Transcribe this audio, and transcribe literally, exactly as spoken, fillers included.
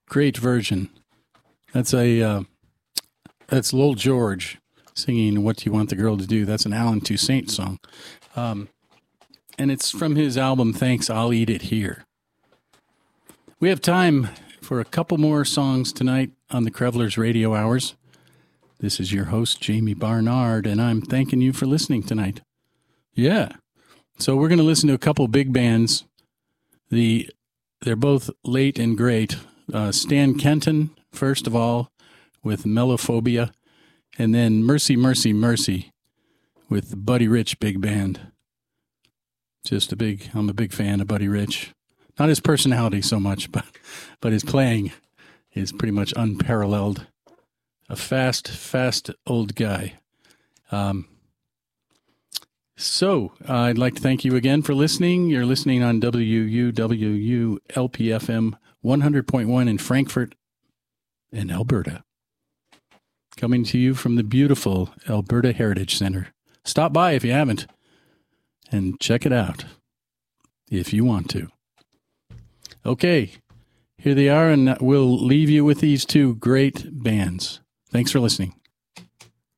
great version. That's a uh, that's Lowell George singing "What Do You Want the Girl to Do." That's an Alan Toussaint song, um, and it's from his album "Thanks, I'll Eat It Here." We have time for a couple more songs tonight on the Krevlers Radio Hours. This is your host, Jamie Barnard, and I'm thanking you for listening tonight. Yeah. So we're going to listen to a couple big bands. The They're both late and great. Uh, Stan Kenton, first of all, with Mellophobia, and then Mercy, Mercy, Mercy with the Buddy Rich Big Band. Just a big, I'm a big fan of Buddy Rich. Not his personality so much, but, but his playing is pretty much unparalleled. A fast, fast old guy. Um, so uh, I'd like to thank you again for listening. You're listening on W U W U L P F M one hundred point one in Frankfurt in Alberta. Coming to you from the beautiful Alberta Heritage Center. Stop by if you haven't and check it out if you want to. Okay, here they are, and we'll leave you with these two great bands. Thanks for listening.